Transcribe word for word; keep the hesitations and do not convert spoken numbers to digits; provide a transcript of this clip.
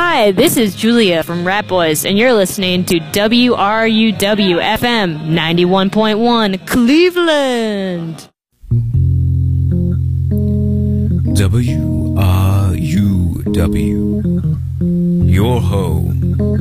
Hi, this is Julia from Rat Boys, and you're listening to W R U W F M ninety-one point one Cleveland. W R U W, your home